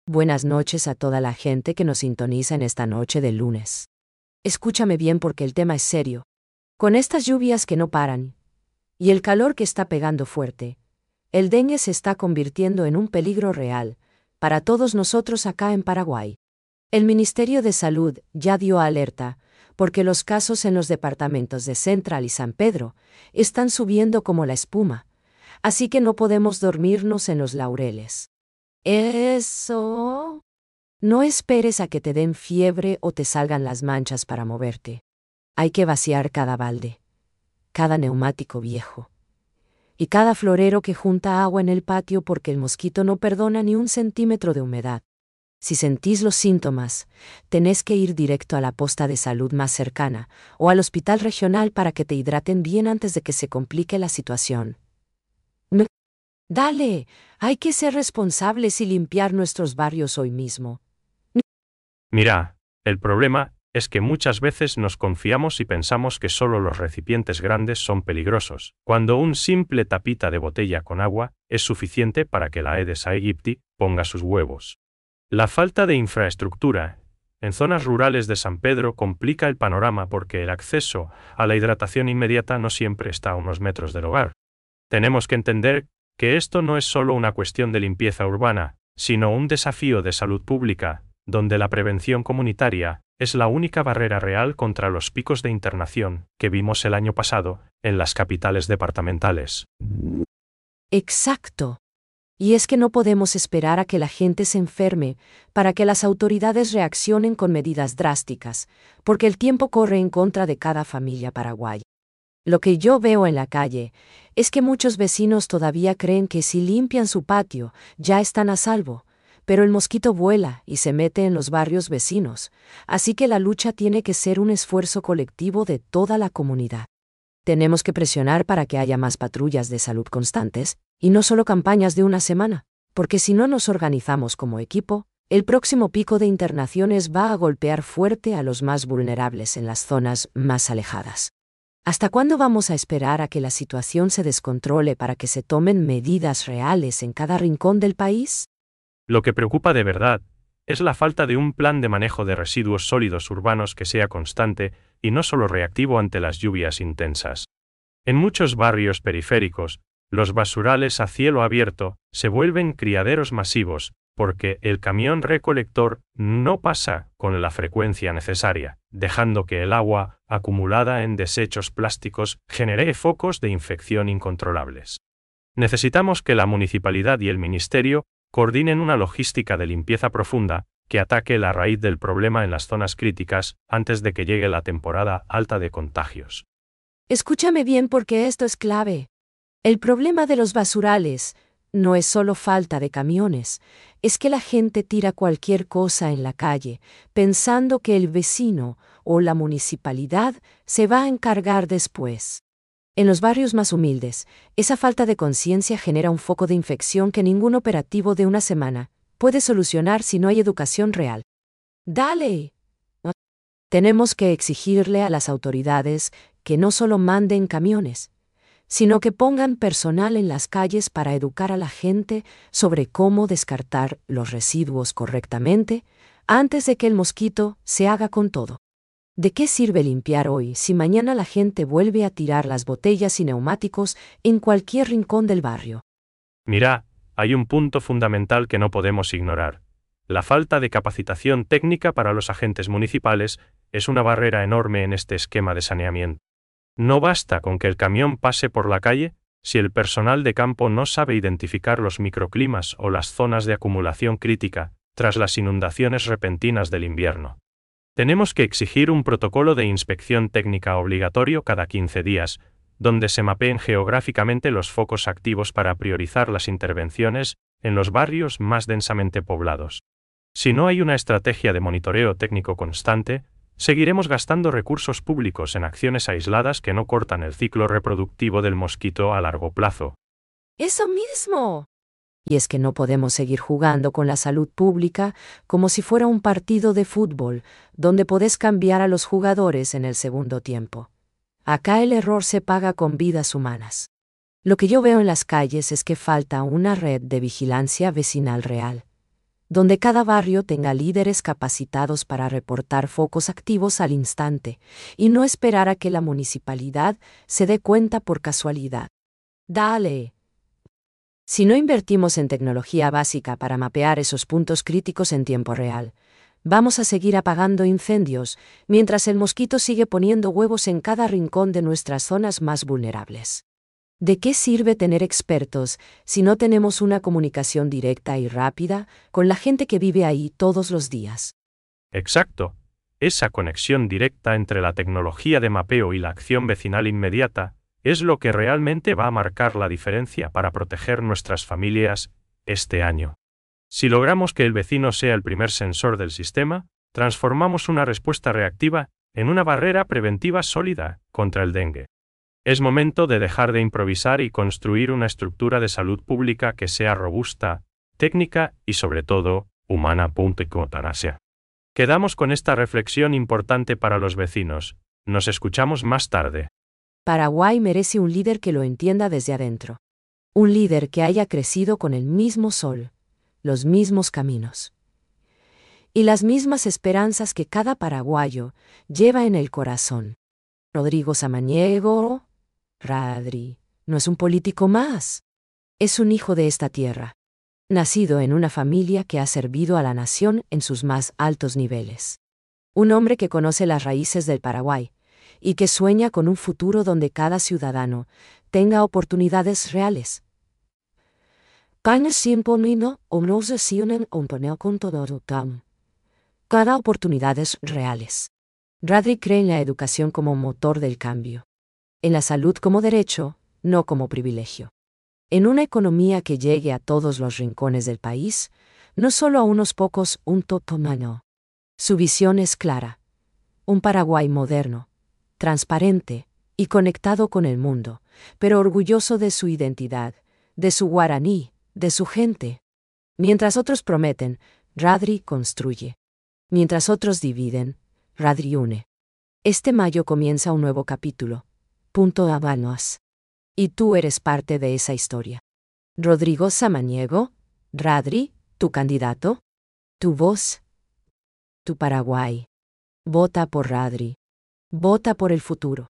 Buenas noches a toda la gente que nos sintoniza en esta noche de lunes. Escúchame bien porque el tema es serio. Con estas lluvias que no paran y el calor que está pegando fuerte, el dengue se está convirtiendo en un peligro real para todos nosotros acá en Paraguay. El Ministerio de Salud ya dio alerta porque los casos en los departamentos de Central y San Pedro están subiendo como la espuma, así que no podemos dormirnos en los laureles. Eso. No esperes a que te den fiebre o te salgan las manchas para moverte. Hay que vaciar cada balde, cada neumático viejo y cada florero que junta agua en el patio porque el mosquito no perdona ni un centímetro de humedad. Si sentís los síntomas, tenés que ir directo a la posta de salud más cercana o al hospital regional para que te hidraten bien antes de que se complique la situación. Dale, hay que ser responsables y limpiar nuestros barrios hoy mismo. Mira, el problema es que muchas veces nos confiamos y pensamos que solo los recipientes grandes son peligrosos, cuando un simple tapita de botella con agua es suficiente para que la Aedes aegypti ponga sus huevos. La falta de infraestructura en zonas rurales de San Pedro complica el panorama porque el acceso a la hidratación inmediata no siempre está a unos metros del hogar. Tenemos que entender que esto no es solo una cuestión de limpieza urbana, sino un desafío de salud pública, donde la prevención comunitaria es la única barrera real contra los picos de internación que vimos el año pasado en las capitales departamentales. Exacto. Y es que no podemos esperar a que la gente se enferme para que las autoridades reaccionen con medidas drásticas, porque el tiempo corre en contra de cada familia paraguaya. Lo que yo veo en la calle es que muchos vecinos todavía creen que si limpian su patio ya están a salvo, pero el mosquito vuela y se mete en los barrios vecinos, así que la lucha tiene que ser un esfuerzo colectivo de toda la comunidad. Tenemos que presionar para que haya más patrullas de salud constantes, y no solo campañas de una semana, porque si no nos organizamos como equipo, el próximo pico de internaciones va a golpear fuerte a los más vulnerables en las zonas más alejadas. ¿Hasta cuándo vamos a esperar a que la situación se descontrole para que se tomen medidas reales en cada rincón del país? Lo que preocupa de verdad es la falta de un plan de manejo de residuos sólidos urbanos que sea constante y no solo reactivo ante las lluvias intensas. En muchos barrios periféricos, los basurales a cielo abierto se vuelven criaderos masivos, porque el camión recolector no pasa con la frecuencia necesaria, dejando que el agua, acumulada en desechos plásticos, genere focos de infección incontrolables. Necesitamos que la municipalidad y el ministerio coordinen una logística de limpieza profunda que ataque la raíz del problema en las zonas críticas antes de que llegue la temporada alta de contagios. Escúchame bien porque esto es clave. El problema de los basurales no es solo falta de camiones, es que la gente tira cualquier cosa en la calle, pensando que el vecino o la municipalidad se va a encargar después. En los barrios más humildes, esa falta de conciencia genera un foco de infección que ningún operativo de una semana puede solucionar si no hay educación real. ¡Dale! Tenemos que exigirle a las autoridades que no solo manden camiones, sino que pongan personal en las calles para educar a la gente sobre cómo descartar los residuos correctamente antes de que el mosquito se haga con todo. ¿De qué sirve limpiar hoy si mañana la gente vuelve a tirar las botellas y neumáticos en cualquier rincón del barrio? Mira, hay un punto fundamental que no podemos ignorar. La falta de capacitación técnica para los agentes municipales es una barrera enorme en este esquema de saneamiento. No basta con que el camión pase por la calle si el personal de campo no sabe identificar los microclimas o las zonas de acumulación crítica tras las inundaciones repentinas del invierno. Tenemos que exigir un protocolo de inspección técnica obligatorio cada 15 días, donde se mapeen geográficamente los focos activos para priorizar las intervenciones en los barrios más densamente poblados. Si no hay una estrategia de monitoreo técnico constante, seguiremos gastando recursos públicos en acciones aisladas que no cortan el ciclo reproductivo del mosquito a largo plazo. ¡Eso mismo! Y es que no podemos seguir jugando con la salud pública como si fuera un partido de fútbol, donde podés cambiar a los jugadores en el segundo tiempo. Acá el error se paga con vidas humanas. Lo que yo veo en las calles es que falta una red de vigilancia vecinal real. donde cada barrio tenga líderes capacitados para reportar focos activos al instante y no esperar a que la municipalidad se dé cuenta por casualidad. Dale. Si no invertimos en tecnología básica para mapear esos puntos críticos en tiempo real, vamos a seguir apagando incendios mientras el mosquito sigue poniendo huevos en cada rincón de nuestras zonas más vulnerables. ¿De qué sirve tener expertos si no tenemos una comunicación directa y rápida con la gente que vive ahí todos los días? Exacto. Esa conexión directa entre la tecnología de mapeo y la acción vecinal inmediata es lo que realmente va a marcar la diferencia para proteger nuestras familias este año. Si logramos que el vecino sea el primer sensor del sistema, transformamos una respuesta reactiva en una barrera preventiva sólida contra el dengue. Es momento de dejar de improvisar y construir una estructura de salud pública que sea robusta, técnica y sobre todo, humana. Quedamos con esta reflexión importante para los vecinos. Nos escuchamos más tarde. Paraguay merece un líder que lo entienda desde adentro. Un líder que haya crecido con el mismo sol, los mismos caminos y las mismas esperanzas que cada paraguayo lleva en el corazón. Rodrigo Samaniego, Radri, no es un político más. Es un hijo de esta tierra, nacido en una familia que ha servido a la nación en sus más altos niveles. Un hombre que conoce las raíces del Paraguay y que sueña con un futuro donde cada ciudadano tenga oportunidades reales. Cada oportunidades reales. Radri cree en la educación como motor del cambio. En la salud como derecho, no como privilegio. En una economía que llegue a todos los rincones del país, no solo a unos pocos, un totomano. Su visión es clara. Un Paraguay moderno, transparente y conectado con el mundo, pero orgulloso de su identidad, de su guaraní, de su gente. Mientras otros prometen, Radri construye. Mientras otros dividen, Radri une. Este mayo comienza un nuevo capítulo. Punto Habanos. Y tú eres parte de esa historia. Rodrigo Samaniego, Radri, tu candidato, tu voz, tu Paraguay. Vota por Radri. Vota por el futuro.